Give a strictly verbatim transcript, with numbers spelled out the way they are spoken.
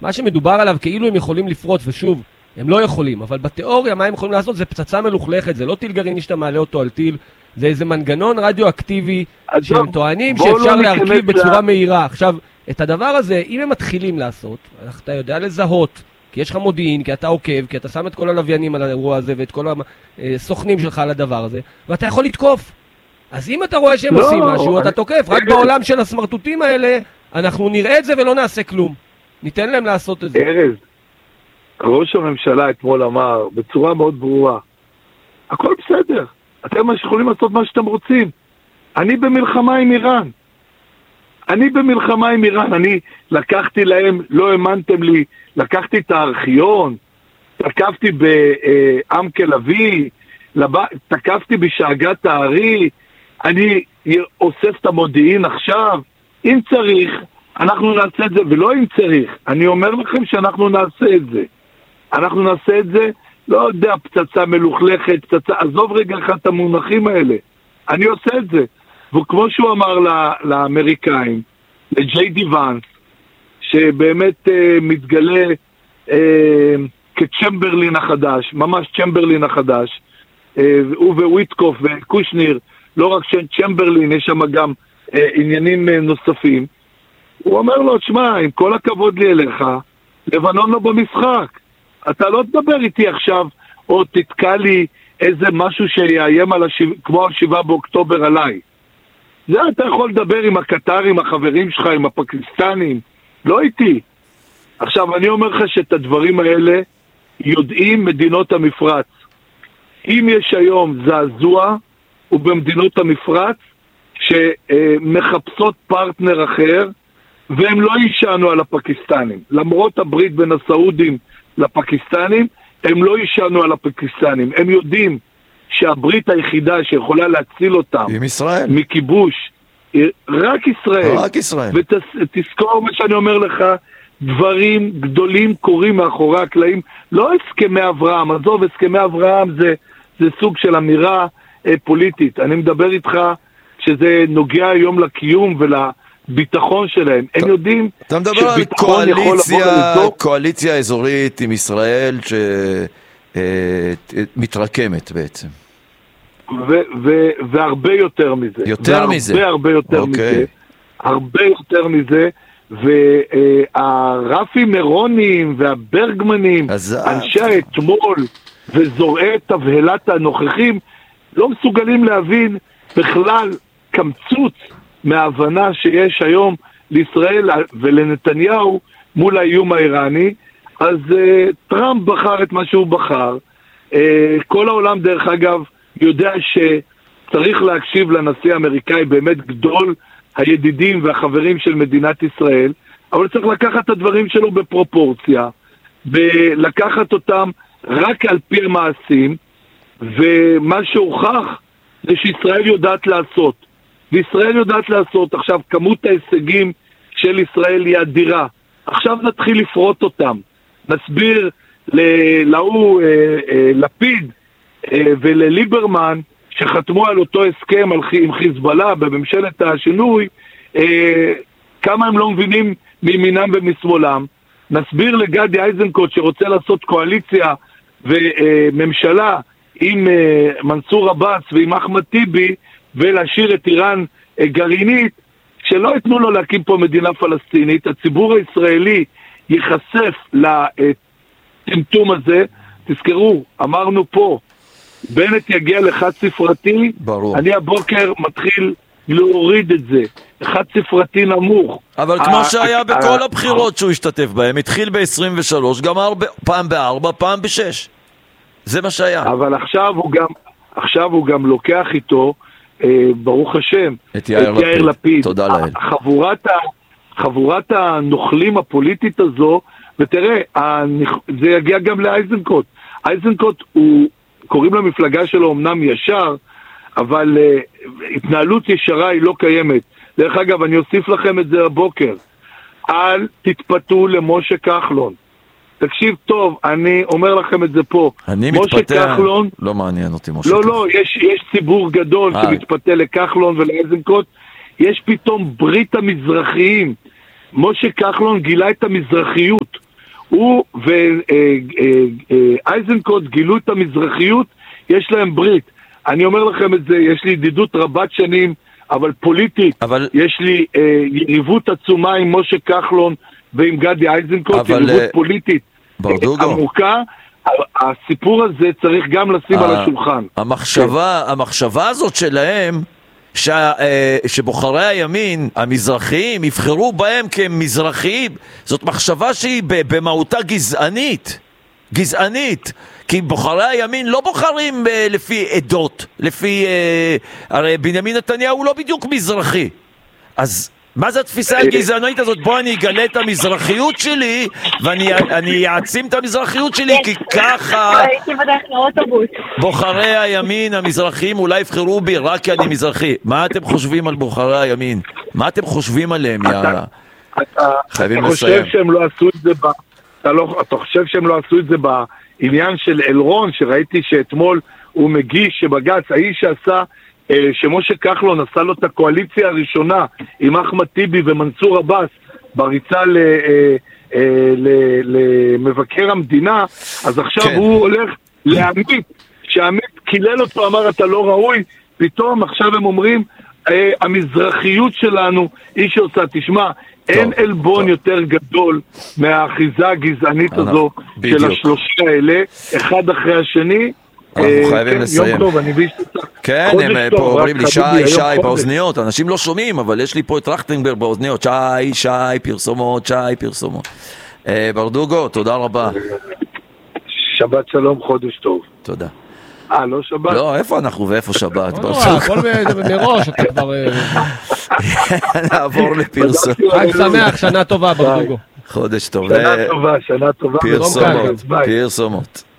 מה שמדובר עליו כאילו הם יכולים לפרוץ, ושוב, הם לא יכולים, אבל בתיאוריה מה הם יכולים לעשות זה פצצה מלוכלכת, זה לא טיל גרעיני שאתה מעלה אותו על טיל, זה איזה מנגנון רדיואקטיבי שהם טוענים שאפשר להרכיב בצורה מהירה. עכשיו, את הדבר הזה, אם הם מתחילים לעשות, אתה יודע לזהות, כי יש לך מודיעין, כי אתה עוקב, כי אתה שם את כל הלוויינים על האירוע הזה ואת כל הסוכנים שלך על הדבר הזה, ואתה יכול לתקוף. אז אם אתה רואה שהם עושים משהו, אתה תוקף. רק בעולם של הסמרטוטים האלה, אנחנו נראה את זה ולא נעשה כלום. ניתן להם לעשות את זה. ארז, ראש הממשלה אתמול אמר בצורה מאוד ברורה, הכל בסדר, אתם יכולים לעשות מה שאתם רוצים. אני במלחמה עם איראן. אני במלחמה עם איראן. אני לקחתי להם, לא האמנתם לי, לקחתי את הארכיון, תקפתי בעמק אביב, תקפתי בשאגת הארי, אני אוסף את המודיעין עכשיו. אם צריך, אנחנו נעשה את זה, ולא אם צריך. אני אומר לכם שאנחנו נעשה את זה. אנחנו נעשה את זה, לא יודע, פצצה מלוכלכת, פצצה, עזוב רגע אחד את המונחים האלה. אני עושה את זה. וכמו שהוא אמר לאמריקאים, לג'יי די ואנס, שבאמת אה, מתגלה אה, כצ'מברלין החדש, ממש צ'מברלין החדש, אה, הוא וויטקוף וקושניר, לא רק צ'מברלין, יש שם גם אה, עניינים אה, נוספים. הוא אומר לו, תשמע, עם כל הכבוד לי אליך, לבנון לא במשחק. אתה לא תדבר איתי עכשיו, או תתקע לי איזה משהו שיאיים על השבע, כמו השבעה באוקטובר עליי. זה אתה יכול לדבר עם הקטרים, החברים שלך, עם הפקיסטנים, לא איתי. עכשיו, אני אומר לך שאת הדברים האלה יודעים מדינות המפרץ. אם יש היום זעזוע, הוא במדינות המפרץ, שמחפשות פרטנר אחר, והם לא יישענו על הפקיסטנים. למרות הברית בין הסעודים לפקיסטנים, הם לא יישענו על הפקיסטנים. הם יודעים שהברית היחידה שיכולה להציל אותם עם ישראל. מכיבוש, רק ישראל. רק ישראל. ותזכור מה שאני אומר לך, דברים גדולים קורים מאחורי הקלעים, לא הסכמי אברהם, עזוב, הסכמי אברהם זה, זה סוג של אמירה אה, פוליטית. אני מדבר איתך שזה נוגע היום לקיום ולביטחון שלהם. הם יודעים שביטחון יכול לבוא ולבדוק. קואליציה אזורית עם ישראל שמתרקמת בעצם. ו- ו- והרבה יותר מזה. יותר והרבה, מזה. הרבה הרבה יותר okay. מזה. הרבה יותר מזה. והרפי מירונים והברגמנים, אנשי האתמול וזורעי תבהלת הנוכחים, לא מסוגלים להבין בכלל קמצוץ מההבנה שיש היום לישראל ולנתניהו מול האיום האיראני. אז uh, טראמפ בחר את מה שהוא בחר. Uh, כל העולם דרך אגב יודע שצריך להקשיב לנשיא האמריקאי, באמת גדול הידידים והחברים של מדינת ישראל, אבל צריך לקחת את הדברים שלו בפרופורציה, ולקחת אותם רק על פי המעשים, ומה שהוכח זה שישראל יודעת לעשות. וישראל יודעת לעשות. עכשיו, כמות ההישגים של ישראל היא אדירה. עכשיו נתחיל לפרוט אותם. נסביר להוא לפיד ולליברמן, שחתמו על אותו הסכם עם חיזבאללה בממשלת השינוי, כמה הם לא מבינים מימינם ומשמאלם. נסביר לגדי איזנקוט שרוצה לעשות קואליציה וממשלה עם מנסור עבאס ועם אחמד טיבי ולהשאיר את איראן גרעינית, שלא יתנו לו להקים פה מדינה פלסטינית. הציבור הישראלי ייחשף לטמטום הזה. תזכרו, אמרנו פה, בנט יגיע לחד ספרתי, ברור. אני הבוקר מתחיל להוריד את זה, אחד ספרתי נמוך. אבל כמו שהיה בכל הבחירות שהוא השתתף בהם, התחיל ב-עשרים ושלוש, גמר פעם ב-ארבע, פעם ב-שש. זה מה שהיה. אבל עכשיו הוא גם, עכשיו הוא גם לוקח איתו, אה, ברוך השם, את יאיר לפיד. לפיד. תודה לאל. חבורת, חבורת הנוכלים הפוליטית הזו, ותראה, זה יגיע גם לאייזנקוט. אייזנקוט הוא, קוראים למפלגה שלו אמנם ישר, אבל uh, התנהלות ישרה היא לא קיימת. דרך אגב, אני אוסיף לכם את זה הבוקר. אל תתפתו למשה כחלון. תקשיב טוב, אני אומר לכם את זה פה. אני משה מתפתה, כחלון, לא מעניין אותי משה לא, כחלון. לא, יש, יש ציבור גדול אה. שמתפתה לכחלון ולאיזנקוט. יש פתאום ברית המזרחיים. משה כחלון גילה את המזרחיות. הוא ואייזנקוט גילו את המזרחיות, יש להם ברית. אני אומר לכם את זה, יש לי ידידות רבת שנים, אבל פוליטית. אבל... יש לי אה, יריבות עצומה עם משה כחלון ועם גדי איזנקוט, אבל... יריבות פוליטית עמוקה. הסיפור הזה צריך גם לשים על השולחן. המחשבה, המחשבה הזאת שלהם, ש... שבוחרי הימין, המזרחיים, יבחרו בהם כמזרחיים, זאת מחשבה שהיא במהותה גזענית. גזענית. כי בוחרי הימין לא בוחרים לפי עדות, לפי... הרי בנימין נתניהו הוא לא בדיוק מזרחי. אז מה זה התפיסה הגזענית הזאת? בוא אני אגלה את המזרחיות שלי ואני אעצים את המזרחיות שלי, כי ככה בוחרי הימין המזרחיים אולי יבחרו בי רק כי אני מזרחי. מה אתם חושבים על בוחרי הימין? מה אתם חושבים עליהם? חייבים לסיים. אתה חושב שהם לא עשו את זה ב... אתה חושב שהם לא עשו את זה בעניין של אלרון, שראיתי שאתמול הוא מגיש שבגץ, האיש שעשה, שמשה כחלון עשה לו את הקואליציה הראשונה עם אחמד טיבי ומנסור עבאס בריצה למבקר המדינה, אז עכשיו הוא הולך לעמית, שעמית קילל אותו, אמר אתה לא ראוי, פתאום עכשיו הם אומרים המזרחיות שלנו היא שעושה, תשמע, אין אלבון יותר גדול מהאחיזה הגזענית הזו של השלושה האלה, אחד אחרי השני. אנחנו חייבים לסיים. כן, הם פה אומרים לי שי, שי באוזניות, אנשים לא שומעים, אבל יש לי פה את טרכטנברג באוזניות, שי, שי, פרסומות, שי, פרסומות. ברדוגו, תודה רבה. שבת שלום, חודש טוב. תודה. אה, לא שבת? לא, איפה אנחנו ואיפה שבת? הכל מראש, אתה כבר... נעבור לפרסום. חג שמח, שנה טובה, ברדוגו. חודש טוב. שנה טובה, שנה טובה. פרסומות, פרסומות.